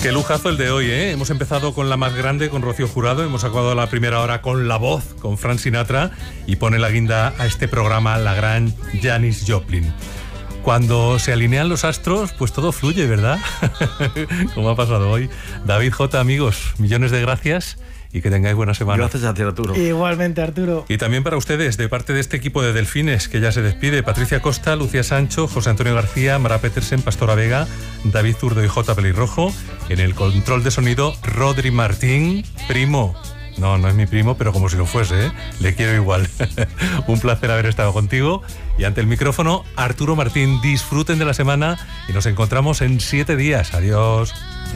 Qué lujazo el de hoy, ¿eh? Hemos empezado con la más grande, con Rocío Jurado, hemos acabado la primera hora con La Voz, con Frank Sinatra, y pone la guinda a este programa la gran Janis Joplin. Cuando se alinean los astros, pues todo fluye, ¿verdad? Como ha pasado hoy. David J, amigos, millones de gracias y que tengáis buena semana. Gracias a ti, Arturo. Igualmente, Arturo. Y también para ustedes, de parte de este equipo de Delfines, que ya se despide: Patricia Costa, Lucía Sancho, José Antonio García, Mara Petersen, Pastora Vega, David Zurdo y J. Pelirrojo. En el control de sonido, Rodri Martín, primo. No, no es mi primo, pero como si lo fuese, ¿eh? Le quiero igual. Un placer haber estado contigo. Y ante el micrófono, Arturo Martín. Disfruten de la semana y nos encontramos en 7 días. Adiós.